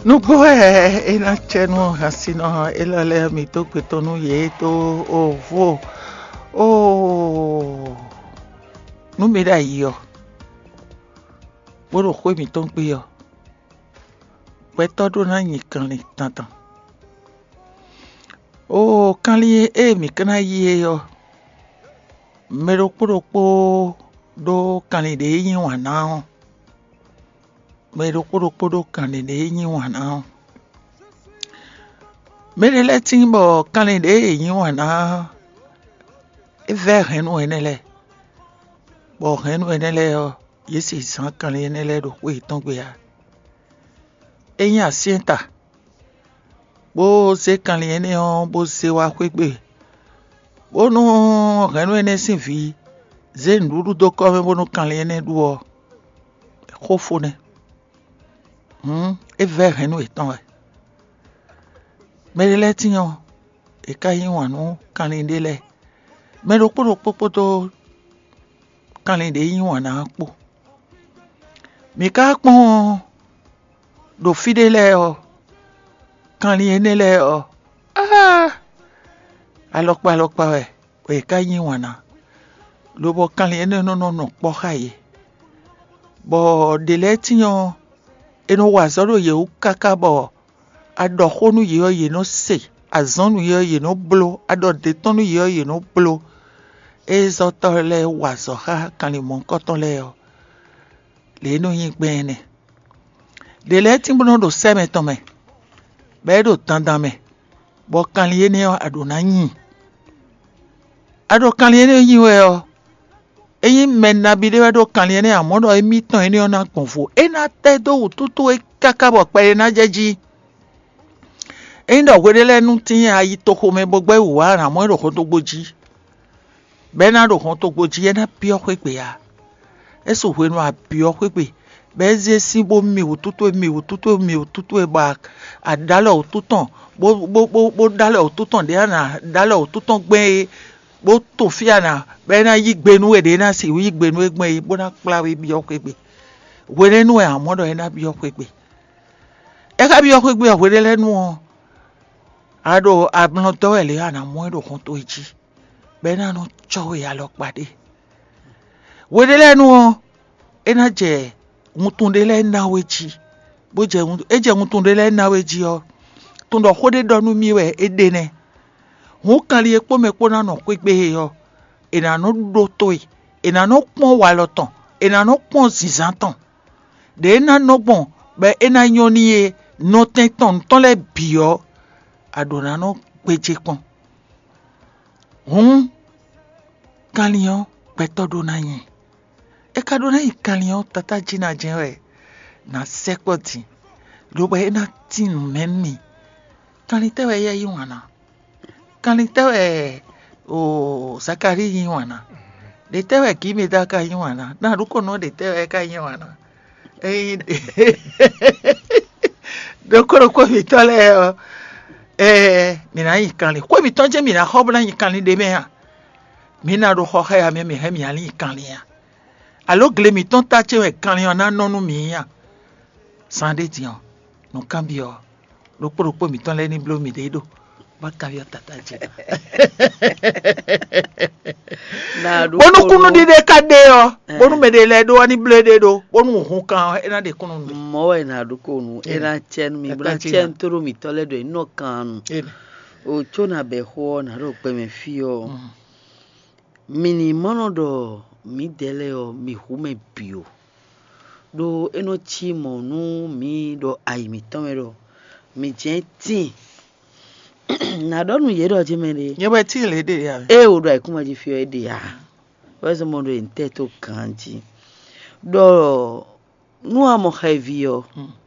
No boy, ina chenu hasino elale mi to kwetonu ye to vo o no me da yo boro kwe mi ton pe yo pe todo na yin kan ni tantan o kan li mi kana ye yo mero poropo do kan li de yin wa na mero poropo do kan li de yin wa na mere letting bo kan li de yin wa na e ver henu enele bo henu enele yo yesi san kan li enele do we ton gbe ya eyin asienta bó ṣe kan li ene on bó ṣe wa kwegbe bó no henu ene sin fi ze nduru do ko me bó no kan li ene du o ko fone e ver henu etan e mere letting on e ka yin wa no kan li dele me ro popo to kan li de yin wa na po mi ka pon do fidele o kan li ene le o alokpa e ka yin wa na lo bo kan li ene no po haye bo de letting on eno wa zoro ye u kaka bo ado honu ye no se azonu ye no blo ado de tonu ye no blo ezo to le wa so ha kan li mon koton le o le no yin gbe ne de letting bo no do se me to me be do tanda me bo kan li ene o ado na yin ado kan li ene yin we o eyin menna bi de do kan li ene amodo emi tan ene ona konfo ena te do tutu e kaka bo pe na jeji eyin do gwede lenu tin ayi to ko me gbogbo iwa ran mo ro ko to gboji be na ro ko to gboji ena bi o kwegbe ya eso we no abi o kwegbe be ze si bo mi otutu e ba adalo otutan bo dalo otutan de na dalo otutan gbe bo to fi ana be na yi gbenu e de na si yi gbenu egbon bo na pla we bi o kwegbe we lenu e amodo ena bi o kwegbe e ka bi o kwegbe o we lenu o ado ablon to ele ana mo ro kon to ji be na no chowe ya lo pade we lenu o ena je mutunde le na weji bo je mutunde le na weji o tundo khode donu mi we edene hu kan li epo me po na no kwegbe yo ena no do toy ena no pon wa lotan ena no pon zizantan de na no bon be ena nyoni e no tenton ton le bio adona no gbeje pon kalion petodo na yin e ka do na ikalion tata jina jenwe na sekoti lo be na tin menmi kalite we ye yiwana kalite we o sakari yiwana de tewe kimi da ka yiwana na ruko no de tewe ka yiwana do ko mi tole mi na ikali ko mi tonje mi na hobla ikali de me ha mi na ro ho ha ya me he mi ali ikali ya alo gle mi ton ta che we kan li ona nonu mi ya sande tian no cambio lo poropo mi ton le ni blo mi de do ba cambio tata je na do bonu kunu di de kade o bonu me de le do ani ble de do bonu hun kan ena de kunu mo we na do konu era chen mi bra chen toro mi tole do no kan o chona be ho na ro pe me fio mini mono do mi dele o mi hume bio do eno chi mo nu mi do ai mi tomero mi jenti na do nu ye do je me de ye be ti le de ya o do ai kuma ji fio e de ya we so mo do inteto kanji do nu amo heavio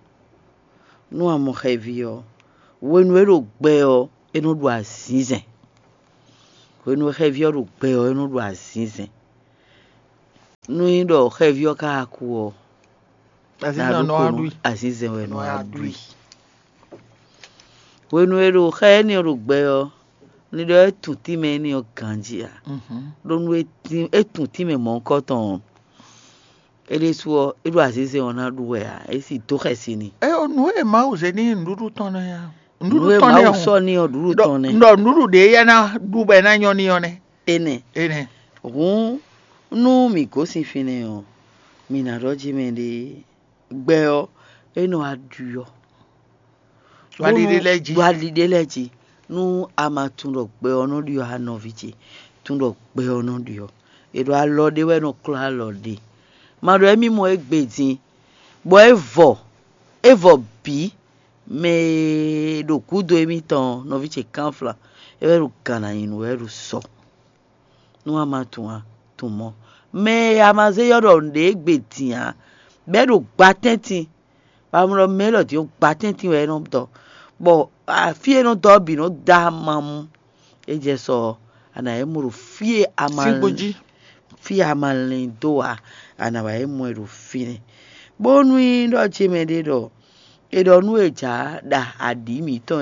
we nu ero gbe o eno do asizen we nu heavio do gbe o eno do asizen nu indo heavio ka ku o asizen we no adui we nu ero he ni ro gbe o ni do etun ti me ni o kanji a do nu etun ti me mo nkoton ele suo asizen ona duwe a esi to khesi ni o no no e ma o se ni nduru ton ya nduru ton ya so ni nduru ton ne ndo nduru de ya na du be na nyo ni one ene hu nu mi go sin fine o mi na roji me de gbe o eno aduyo wa dide leji nu amatun ro gbe onu dio hanovichi tun ro gbe onu dio ero alode we no kla alode ma ro emi mo egbedin bo evo bi me do kudo emi ton no viche kanfla eru kana inu eru so nu amatun tun mo me amaze yodo nde egbedin a be do gba tentin ba mo ro melo ti o gba tentin we no to bo fie no do bi no da mam eje so ana emuru fie amalin doa ana wa emuru fine bonu ndo chimede do edo nu eja da adimi ton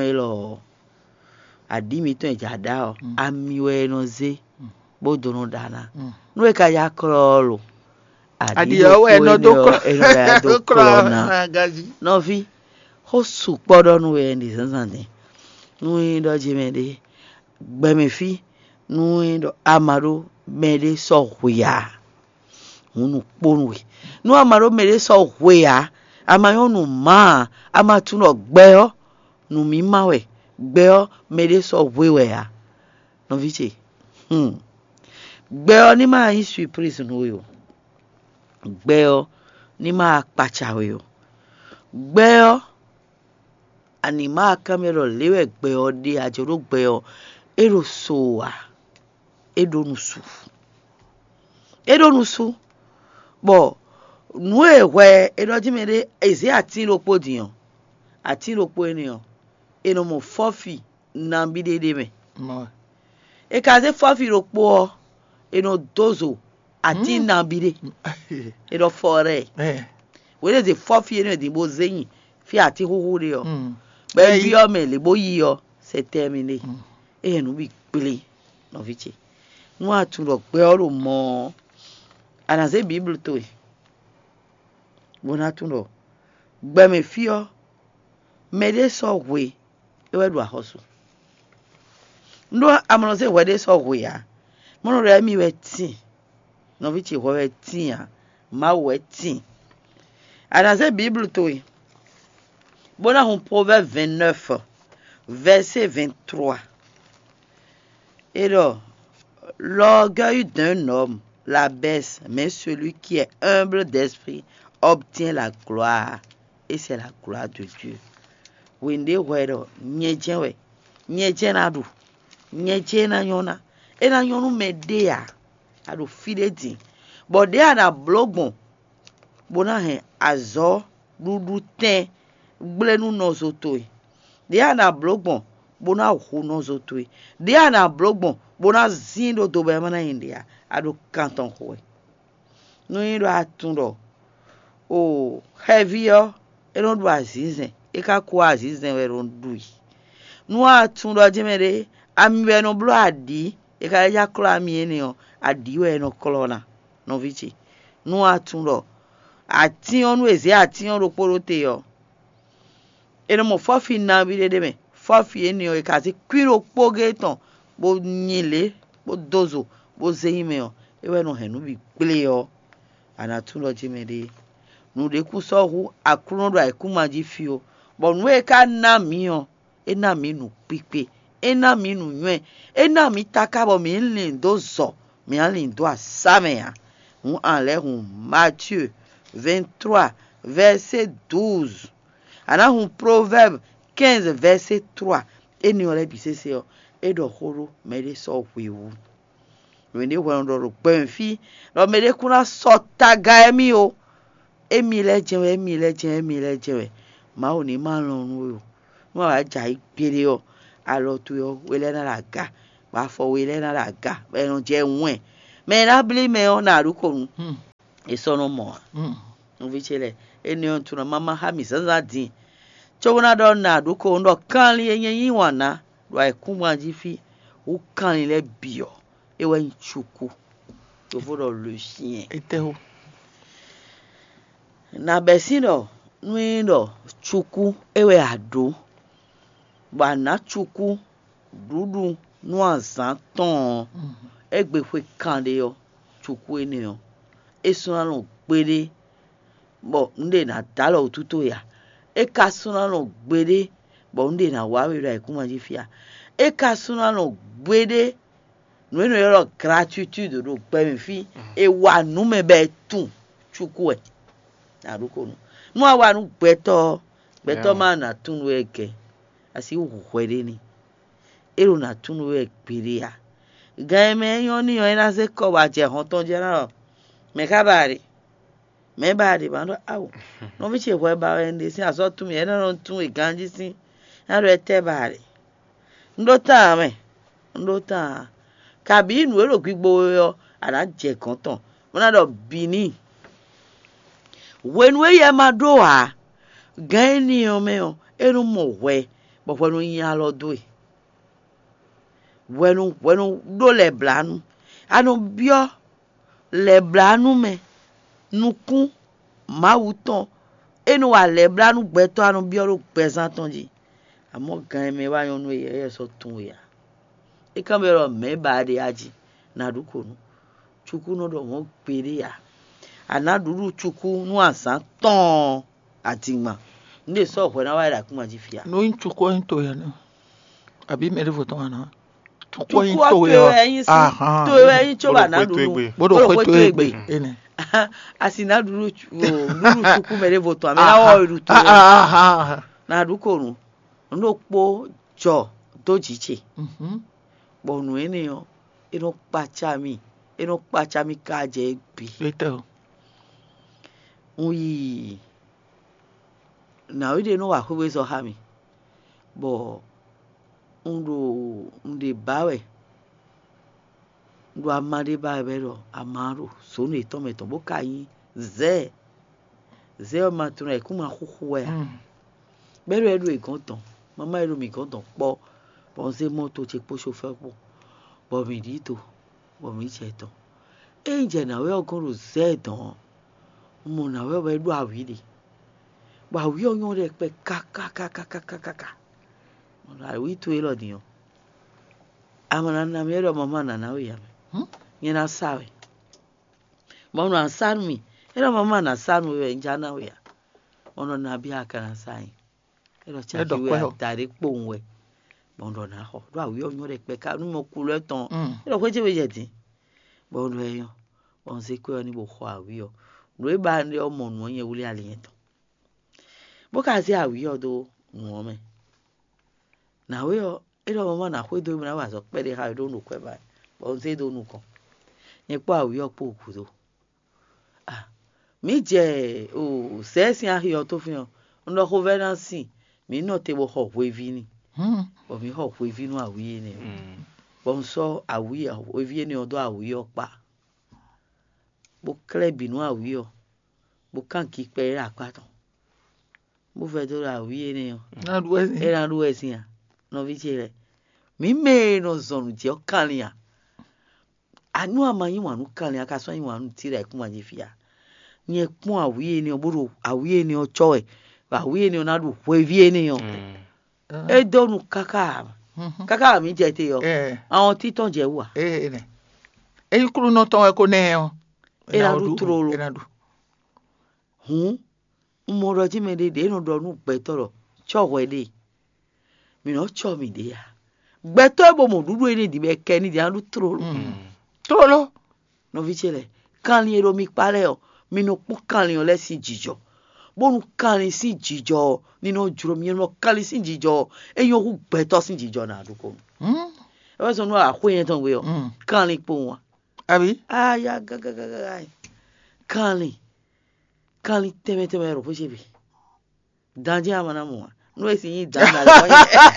eja da o amiwe no ze bodo no dana nu e ka ya krolo adiyo we no do krona no vi ho su podo nu e ndi sansande nu ndo chimede gbemefi nu ndo amaro mede so huya unu ponwe nu amaro mede so huya amayonu ma amatuno gbeo nu mi mawe gbeo mede so wewe ya no viche gbeo ni ma yi surprise nu yo gbeo ni ma pachawe yo gbeo anima kamero lewe gbeo de ajoro gbeo ero soa edonusu bo nu ewe edojimere ezi ati ropo diyan ati ropo eniyan eno mo fofi na bidede me e ka se fofi ropo eno dozo ati na bide edo fore we dey fofi eno di bo zeyin fi ati huhuri yo be bi o me le bo yi yo se termine enu bi pele no viche nu aturo pe oro mo ana se bible to bona tuno gbe me fio me de so we e we do ahosu ndo amono se we de so we ya mono re mi we tin no viche we tin ya ma we tin ana se bible to bona on proverbe 29 verset 23 et là l'orgueil d'un homme l'abaisse, mais celui qui est humble d'esprit obtient la gloire. Et c'est la gloire de Dieu. Wende wero nyejewe nyejena du nyejena nyona ena nyonu medea adu fideti bode ana blogbon bona he azo dudu ten gblenu nozoto de ana blogbon bona hu nozoto de ana blogbon bona zindo do be mana india adu canton ho no iro atundo o heavier eno do azizen e ka ko azizen we ron dui no atundo jemere amiwe no blo adi e ka ya klo ami enion adi we no kolona no vichi no atundo ati onu eze ati on roporote yo eno mo fofi na bi de me fofi enion e ka ti kwiro pogeton bo nyile bo dozo bo zeime yo e we no henu bi gbele yo anatundo jemere nu de ku so hu akuno do aikumaji fio bo nu e ka na mi yo e na mi nu pipe e na mi nu nwe e na mi takabo mi nlin do zo mi anlin do asame ya un enlève Matthieu 23 verset 12 ana un proverbe 15 verset 3 eni ole bi sese yo edo horo mede so wewu wende wando ro penfi lo mede kuna so taga emi o emi lejewe ma oni ma lorun yo mo wa ja ipere yo alo tu yo wele na laga wa fo wele na laga be no je nwen me na bli me o na ruko nu eso no mo no vichele eni on tu na mama ha mi zaza din chobona do na ruko ndo kan li yen yin wana wa ikunwa jifi o kan le bio e wa nchuku to vodo le chien eteo na besino nuindo chuku ewe ado bana chuku dudu nuanza ton egbe fwe kande yo chuku ene yo esuna no gbede bo nde na dalo tutu ya eka suna no gbede bo nde na wawe ra ikuma jifia eka suna no gbede nueno yoro gratitude do gbe fi e wa nu me be tun chuku e na ruko nu nu awa nu gbeto ma na tun we ke asi uhwede ni ero na tun we gbede ya ga me yon ni yon na se ko wa je hon ton je na me ka bari me bari ba no awo no mi che we ba en de si aso tun mi e na tun e ganji si na re te bari ndo ta kabi nu ero gbigbo yo ara je kan ton mo na do bini when we ya ma do a ga ni o me o ero mo we bo fo no yin lo do e wenu do le blanu anu bio le blanu me nukun mawuton enu wa le blanu gbeto anu bio ro pesan ton ji amo gan me wa yon nu ye so tun ya e kan be ro me ba de aji na duko nu chuku no do won pere ya anaduru chuku nu asan ton atima nde so fo na wa ra kuma ji fia no chuku into ya no abi me revoto ana chuku to eyin si to eyin choba na duru bodo ko to egbe ene asina duru chuku me revoto amena wo iru to na duko nu no po jo to jiche bonu ene yo ino pacha mi ka je gbe leto uyi na we dey no wa ko we so ha mi bo nde bawe ndo amade bawe bero amaro so no itometo bo kayin ze o ma tun e kuma kuku we bero edu e konton mama ero mi konton po bon se moto che po chauffeur po bo mi dito bo mi cheto enje na we ogun ro ze don mo na we be do awiri ba wi oyan re pe ka na wi to elo diyan amana na mi ero mama na we ya mi na sawe mo na san mi ero mama na san we nja na we ya ono na bia kana sai ero cha ki we tare po nwe bondo na ho do awi oyan re pe ka nu mo ku le ton ero ko je we je tin bondo eyan on se ko ni bo ho awi o no e ba ni omo nu yen wuli ale yen ton bo ka si awi o do nu me na we o ero mama na ko do mi na wa so pe de ha do nu ko ba bo se do nu kan yen po awi o po ku do mi je o se sin ahi o to fi han ndo ko venancy mi no te bo ho we vi ni bo mi ho we vi nu awi ni bo so awi o vi ni o do awi o pa bo klebi nu awi o bo kan ki pe ra pa ton bo fe do awi ni o na duwe era duwe sin ya no vi che re mi me no zonu je o kan ya anu amayin wa nu kan ya ka so yin wa nu ti ra ku ma je fia ni e pon awi ni o buru awi ni o cho e awi ni o na du we vi ni o e do nu kaka mi je te yo àwọn ti ton je wa ne e kuru no ton e ko ne o era du trolo mo ro ji me de no do nu pe toro cho we de mi no cho mi de ya gbe to bo mo dudu ene di be ke ni di anu trolo no vi chele kan li ero mi pare o mi no pu kan li o le si jijo bonu kan li si jijo ni no juro mi no kan li si jijo e yo ku gbe to si jijo na duko e wa so no a ko yen ton we o kan li po won abi ya ga kan li teme ro bo se bi danje amana mo no e si yin dan na lo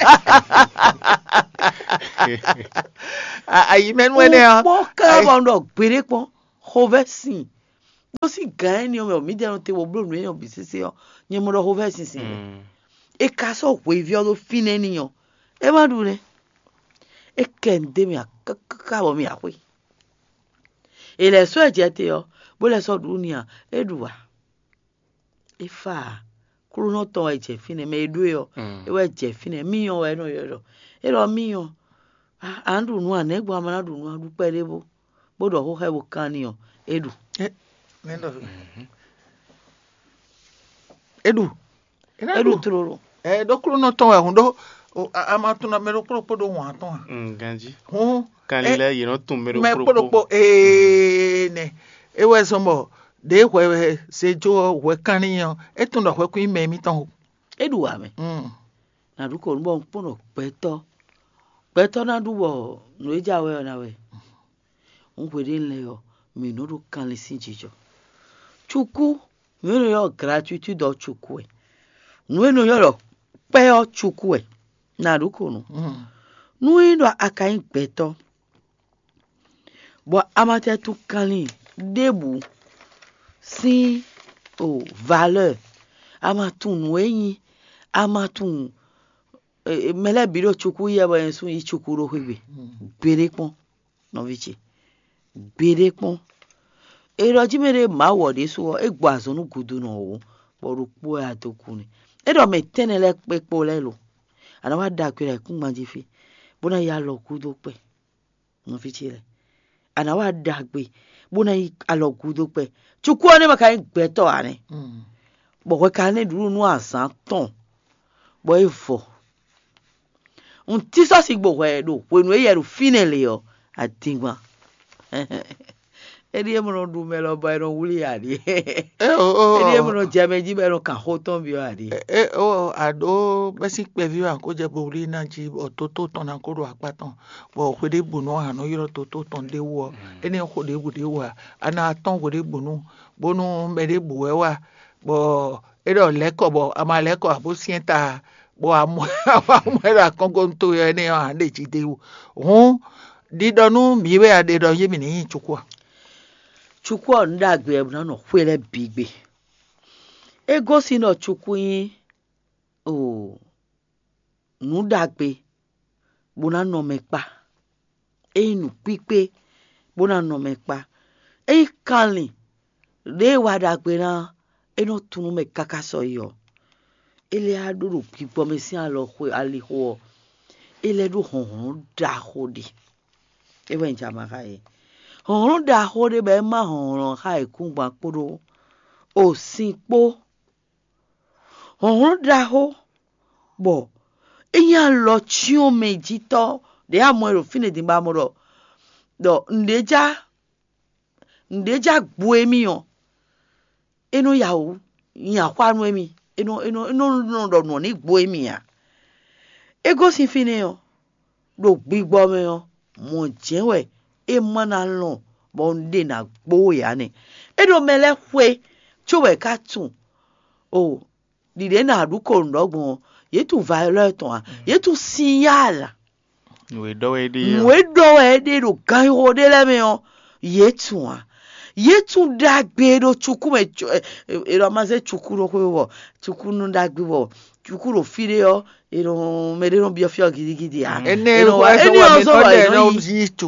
ayi men we ne o po ka bo ndo pere pon hovesin do si gan ni o mi de no te wo bro ni o bi sisi o ni mo ro hovesin sin e ka so we vi o lo fine ni o e ma du ne e kende mi akaka bo mi akwe ele so eje te o bo le so du ni a eduwa ifa kuru no to eje fine me edu yo e we je fine mi yo we no yo e ro mi yo andu nu anegbo amana du nu adu perebo bodo ho he wo kan yo edu edu troro do kuru no to ehun do ama tun na mero kuru podo wan ton ganji kan le yi no tun mero podo ne e we so mo de we se jo we kan yo e tun do we ku ime mi ton edu wa me na du ko nbo pono peto na du bo no eja we na we nkwede nle yo mi no do kan le sin jijo chuku mi no yo gratuity do chuku no yo lo pe o chuku na du ko no no indo akain peto bo amate tu kanli debu si valeur amatun wenyi amatun mele biro chuku ye ba ensu yi chuku ro hwe bere pon no vichi bere pon ero jimere ma wode so egbo azonu gudu no wo borupo atokuni edo me tenele pepo lelo ana wa da kwere kun manjifi bona ya lo gudu pe no vichi le ana wa da gbe bona yi alo gudu pe chuku oni maka gbeto ane bo we kan ne duru nu asan ton bo ifo ti so si gbo we do wenu e yeru finele yo atingwa edi emro du melo ba ro wuli ari edi emro jameji be ro kan hoton bi ari ado basi pe vi an ko je bo ri na ji ototo ton na ko ro apatan bo ko de bunu anu yiro toto ton de wo eni ko de bu de wa ana ton ko de bunu bonu me de bu we wa bo ero leko bo ama leko abo sienta bo amo ra kongo to ye ni an de ji de wo didonu mi we ade do ye mi ni chukwu ndagbe ebuna no kwere bigbe ego si no chukwu yin nu dagbe bona no mepa enu pipe bona no mepa kanli de wa dagbe na eno tunu me kaka so yo ele aduru pipo me si alo kwe aliho ele du hon da hodi ewe njama kai hon da hodi be ma hon ha ikungba poro osinpo hon da ho bo eyan lo chi o meji to de amoro fine di ba moro do ndeja gbo emi o enu yawo yan kwanu emi eno do no ni gbo emi ya ego si fine o do gbigbo me o mo jewe e mana lo bo nde na gbo ya ni edo mele hwe chowe katun dide na aduko ndogbon yetu violet ton yetu signal we do e de do kan ho de le me o yetu dagbe do chuku me ero maze chuku ro ko chuku nu dagbe wo chuku ro fire yo ero me de no bi ofio gidigidi ene wa so wa me to de no